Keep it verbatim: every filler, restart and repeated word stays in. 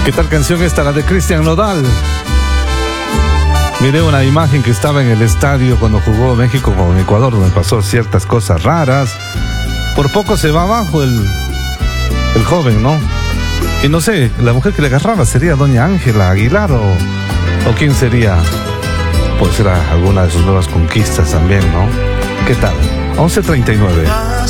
¿Qué tal canción esta? La de Cristian Nodal. Miré una imagen que estaba en el estadio cuando jugó México con Ecuador, donde pasó ciertas cosas raras. Por poco se va abajo el, el joven, ¿no? Y no sé, la mujer que le agarraba sería doña Ángela Aguilar o, o quién sería. Pues era alguna de sus nuevas conquistas también, ¿no? ¿Qué tal? once treinta y nueve.